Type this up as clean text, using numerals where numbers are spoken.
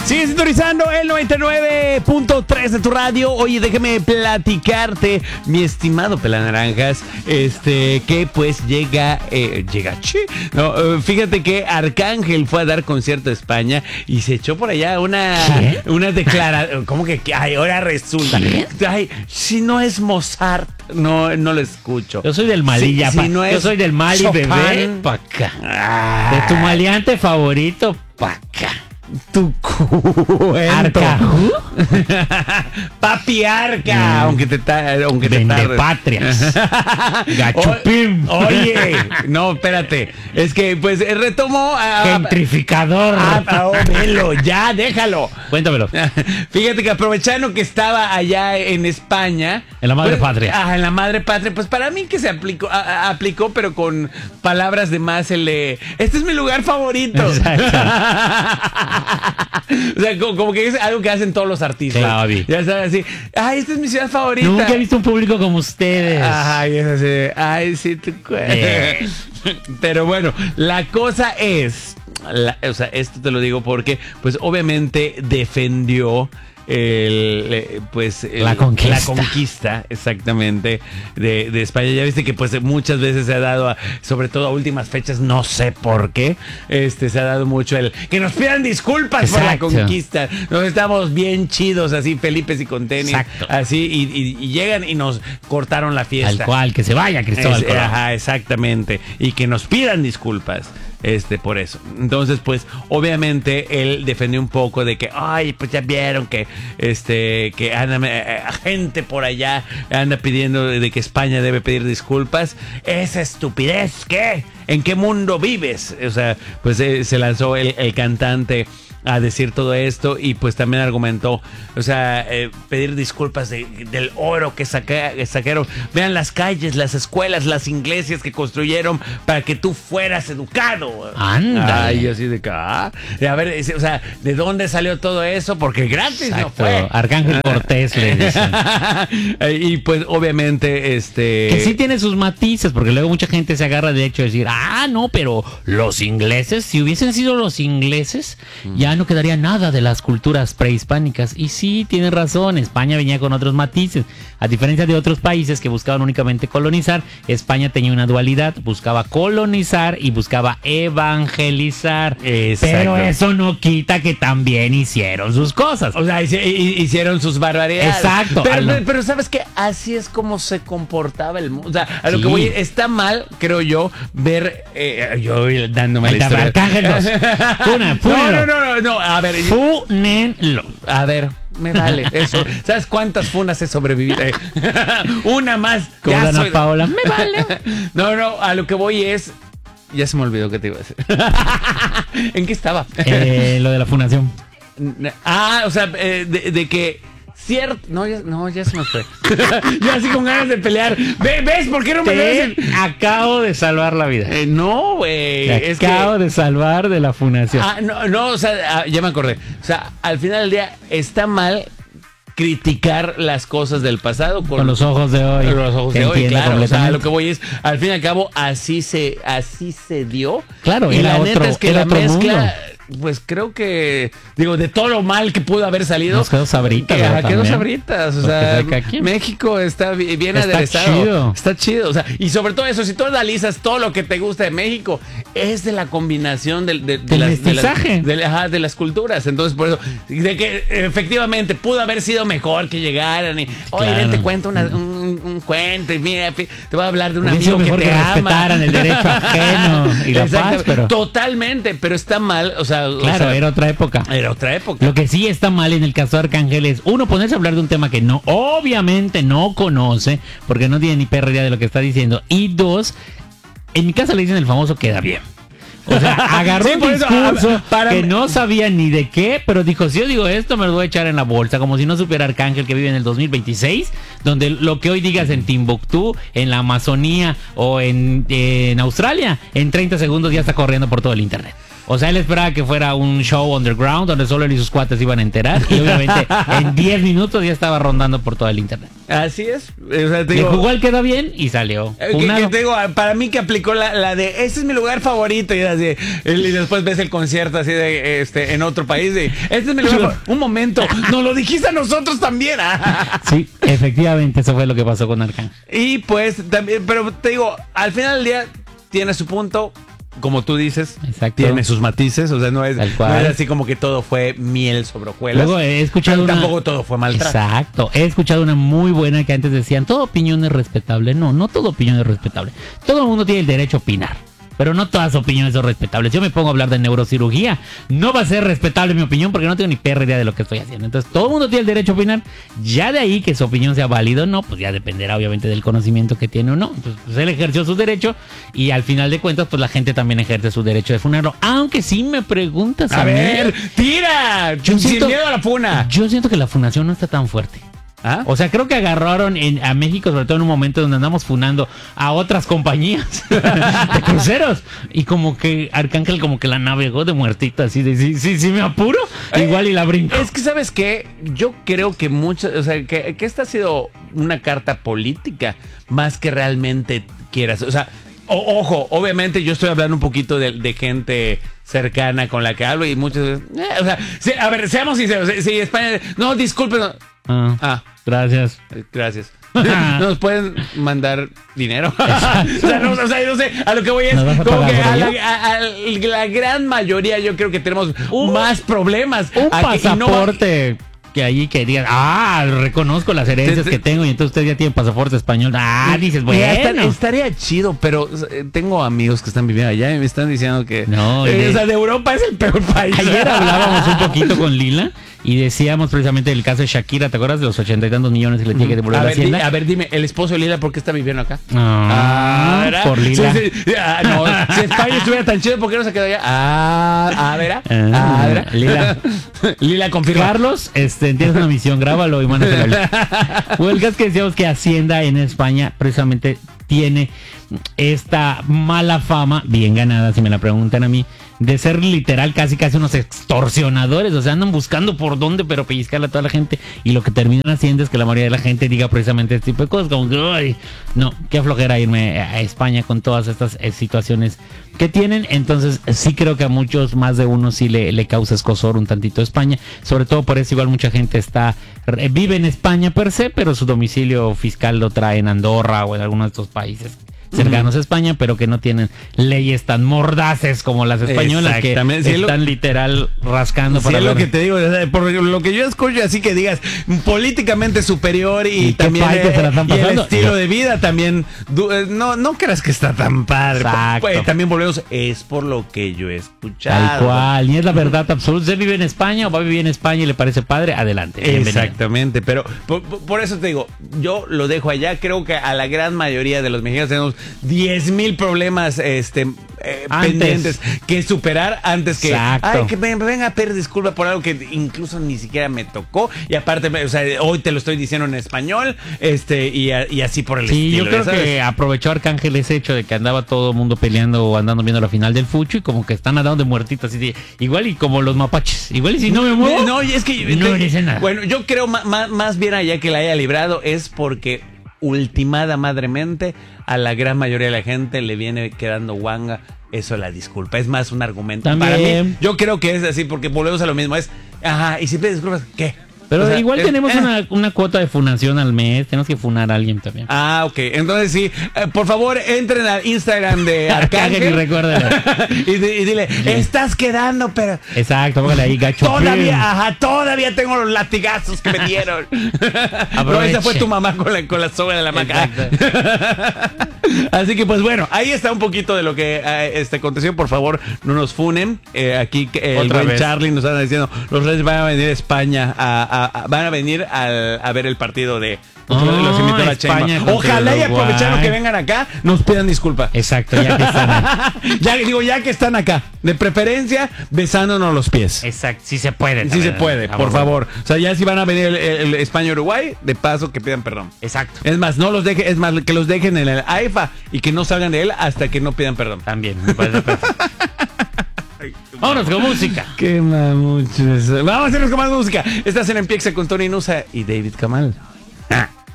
Sigue sintonizando el 99.3 de tu radio. Oye, déjame platicarte, mi estimado Pelanaranjas, que pues fíjate que Arcángel fue a dar concierto a España y se echó por allá una declaración. ¿Cómo que? Ay, ahora resulta. Ay, si no es Mozart, no lo escucho. Yo soy del Malí, yo soy del Mali, Chopin, bebé, pa' acá. De tu maleante favorito, pa' acá. Tu cuento. Arca. Papi Arca, aunque te tardes. Vendepatrias. Gachupín. Oye, no, espérate. Es que pues retomó gentrificador. Velo, ya, déjalo. Cuéntamelo. Fíjate que aprovechando que estaba allá en España. En la madre patria. En la madre patria, pues para mí que se aplicó, pero con palabras de más este es mi lugar favorito. O sea, como que es algo que hacen todos los artistas. Claro. Ya sabes, así. Ay, esta es mi ciudad favorita. Nunca he visto un público como ustedes. Ay, es así. Ay, sí, te cuento. Pero bueno, la cosa es. Esto te lo digo porque, pues, obviamente defendió la conquista exactamente de España. Ya viste que pues muchas veces se ha dado sobre todo a últimas fechas, no sé por qué, se ha dado mucho el que nos pidan disculpas. Exacto. Por la conquista. Nos estamos bien chidos así, Felipes y con tenis. Exacto. Así y llegan y nos cortaron la fiesta. Al cual, que se vaya Cristóbal Colón. Ajá, exactamente. Y que nos pidan disculpas. Por eso. Entonces, pues, obviamente, él defendió un poco de que, ay, pues ya vieron que anda gente por allá anda pidiendo de que España debe pedir disculpas. Esa estupidez, ¿qué? ¿En qué mundo vives? O sea, pues se lanzó el cantante a decir todo esto y pues también argumentó, o sea, pedir disculpas del oro que sacaron. Vean las calles, las escuelas, las iglesias que construyeron para que tú fueras educado. Anda. Ay, así de que, a ver, o sea, ¿de dónde salió todo eso? Porque gratis. Exacto. No fue. Arcángel Cortés le dicen. Y pues obviamente que sí tiene sus matices, porque luego mucha gente se agarra de hecho de decir, no, pero los ingleses, si hubiesen sido los ingleses, ya no quedaría nada de las culturas prehispánicas. Y sí, tiene razón, España venía con otros matices. A diferencia de otros países que buscaban únicamente colonizar, España tenía una dualidad, buscaba colonizar y buscaba evangelizar. Exacto. Pero eso no quita que también hicieron sus cosas. O sea, hicieron sus barbaridades. Exacto. Pero ¿sabes qué? Así es como se comportaba el mundo. O sea, a lo que voy, está mal, creo yo, ver yo dándome la historia. Arcángelos. No, a ver. Fúnenlo. A ver, me vale eso. ¿Sabes cuántas funas he sobrevivido? Una más. Como Ana Paola. Me vale. No, a lo que voy es. Ya se me olvidó que te iba a decir. ¿En qué estaba? Lo de la fundación. O sea, de que cierto. No, ya se me fue. Yo así con ganas de pelear. ¿Ves? ¿Por qué no me ves? Acabo de salvar la vida. No, güey. Acabo de salvar de la fundación. No, o sea, ya me acordé. O sea, al final del día está mal criticar las cosas del pasado con los ojos de hoy. Con los ojos de hoy, claro. O sea, lo que voy es, al fin y al cabo, así se dio. Claro, y la neta es que la mezcla, mundo. Pues creo que, de todo lo mal que pudo haber salido. Nos quedó sabritas. Quedó sabritas. O sea, México está bien aderezado. Está chido. O sea, y sobre todo eso, si tú analizas todo lo que te gusta de México, es de la combinación de las culturas. Entonces, por eso, de que efectivamente pudo haber sido mejor que llegaran y, oye, te cuento un cuento y mira, te voy a hablar de un amigo que te ama. Respetaran el derecho ajeno y la paz, pero... Totalmente, pero está mal, o sea... Claro, era otra época. Lo que sí está mal en el caso de Arcángel es, uno, ponerse a hablar de un tema que obviamente no conoce, porque no tiene ni perra idea de lo que está diciendo, y dos, en mi casa le dicen el famoso queda bien. O sea, agarró un discurso que no sabía ni de qué, pero dijo, si yo digo esto, me lo voy a echar en la bolsa, como si no supiera Arcángel que vive en el 2026, donde lo que hoy digas en Timbuktu, en la Amazonía o en Australia, en 30 segundos ya está corriendo por todo el internet. O sea, él esperaba que fuera un show underground donde solo él y sus cuates iban a enterar. Y obviamente en 10 minutos ya estaba rondando por todo el internet. Así es. O sea, Le jugó al quedó bien y salió. que te digo, para mí que aplicó la de ese es mi lugar favorito y así, y después ves el concierto así de en otro país de este es mi lugar favorito. Un momento, nos lo dijiste a nosotros también. Sí, efectivamente, eso fue lo que pasó con Arcángel. Y pues también, pero te digo, al final del día tiene su punto. Como tú dices, exacto, tiene sus matices, o sea, no es así como que todo fue miel sobre hojuelas. Luego he escuchado tampoco todo fue maltrato. Exacto, he escuchado una muy buena que antes decían, toda opinión es respetable. No toda opinión es respetable. Todo el mundo tiene el derecho a opinar, pero no todas las opiniones son respetables. Yo me pongo a hablar de neurocirugía, no va a ser respetable mi opinión porque no tengo ni perra idea de lo que estoy haciendo. Entonces, todo el mundo tiene el derecho a opinar. Ya de ahí que su opinión sea válida o no, pues ya dependerá obviamente del conocimiento que tiene o no. Entonces, pues él ejerció su derecho y al final de cuentas, pues la gente también ejerce su derecho de funarlo. Aunque si me preguntas a ver, tira, sin miedo a la funa. Yo siento que la funación no está tan fuerte. ¿Ah? O sea, creo que agarraron a México, sobre todo en un momento donde andamos funando a otras compañías de cruceros. Y como que Arcángel como que la navegó de muertito, así de sí me apuro, igual y la brinco. Es que, ¿sabes qué? Yo creo que o sea, que esta ha sido una carta política más que realmente quieras. O sea, ojo, obviamente yo estoy hablando un poquito de gente cercana con la que hablo y muchas veces... o sea, a ver, seamos sinceros. Si España... No, disculpen. Gracias. Gracias. Nos pueden mandar dinero. o sea, no sé, a lo que voy es como que a la gran mayoría yo creo que tenemos más problemas. Un pasaporte que allí que digan, reconozco las herencias que tengo y entonces usted ya tiene pasaporte español. Dices, bueno. Estaría chido, pero tengo amigos que están viviendo allá y me están diciendo que no, o sea, de Europa es el peor país. Ayer hablábamos un poquito con Lila y decíamos precisamente el caso de Shakira. ¿Te acuerdas de los 80 y tantos millones que le tiene que devolver la Hacienda? A ver, dime, ¿el esposo de Lila por qué está viviendo acá? Por Lila. Sí. No, si España estuviera tan chido, ¿por qué no se quedó allá? Lila, confirma. Carlos, tienes una misión, grábalo y mándaselo a Lila. Bueno, el caso es que decíamos que Hacienda en España precisamente tiene esta mala fama, bien ganada si me la preguntan a mí, de ser literal casi unos extorsionadores. O sea, andan buscando por dónde pero pellizcarle a toda la gente y lo que terminan haciendo es que la mayoría de la gente diga precisamente este tipo de cosas como que, ay, no, qué flojera irme a España con todas estas situaciones que tienen. Entonces sí creo que a muchos, más de uno, sí le causa escozor un tantito España, sobre todo por eso igual mucha gente vive en España per se, pero su domicilio fiscal lo trae en Andorra o en alguno de estos países cercanos a España, pero que no tienen leyes tan mordaces como las españolas, que están literal rascando para ver. Es lo que te digo, por lo que yo escucho, así que digas políticamente superior y también el estilo de vida también, no creas que está tan padre. Pues, también volvemos, es por lo que yo he escuchado. Tal cual, y es la verdad absoluta. ¿Usted vive en España o va a vivir en España y le parece padre? Adelante. Bienvenido. Exactamente, pero por eso te digo, yo lo dejo allá. Creo que a la gran mayoría de los mexicanos tenemos 10,000 problemas pendientes que superar antes que que me venga a pedir disculpa por algo que incluso ni siquiera me tocó y aparte, o sea, hoy te lo estoy diciendo en español y así por el estilo. Yo creo que aprovechó Arcángel ese hecho de que andaba todo el mundo peleando o andando viendo la final del fucho y como que están andando de muertitos así igual y como los mapaches, igual y si no me muevo. No, y es que no me dice nada. Bueno, yo creo más bien allá que la haya librado es porque ultimada madremente a la gran mayoría de la gente le viene quedando guanga eso, la disculpa. Es más un argumento. También. Para mí, yo creo que es así porque volvemos a lo mismo. Es, y si pides disculpas, ¿qué? Pero o sea, igual tenemos una cuota de funación al mes. Tenemos que funar a alguien también. Ok. Entonces sí, por favor, entren al Instagram de Arcángel y recuérdalo. y dile, estás quedando, pero... Exacto, póngale ahí, gacho. Todavía tengo los latigazos que me dieron. No, esa fue tu mamá con la soga de la maca. Así que pues bueno, ahí está un poquito de lo que aconteció. Por favor, no nos funen. Aquí el buen Charlie nos anda diciendo, los Reyes van a venir a España van a venir a ver el partido de... Los invito a la España. Ojalá y aprovechando que vengan acá, nos pidan disculpa. Exacto, ya que están acá. ya que están acá. De preferencia, besándonos los pies. Exacto, sí se puede. Sí se puede, por favor. O sea, ya si van a venir el España-Uruguay, de paso que pidan perdón. Exacto. Es más, no los dejen, es más, que los dejen en el AIFA y que no salgan de él hasta que no pidan perdón. También, me parece perfecto. Vámonos con música. Quema mucho eso. Vamos a hacernos con más música. Estás en Empiexa con Tony Nusa y David Kamal.